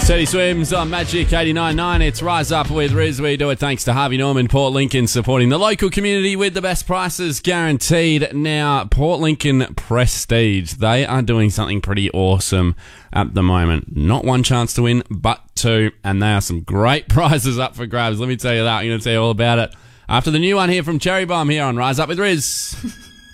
Teddy Swims on Magic 89.9. It's Rise Up with Riz. We do it thanks to Harvey Norman, Port Lincoln, supporting the local community with the best prices guaranteed. Now, Port Lincoln Prestige, they are doing something pretty awesome at the moment. Not one chance to win, but two, and there are some great prizes up for grabs. Let me tell you that. I'm going to tell you all about it after the new one here from Cherry Bomb here on Rise Up with Riz.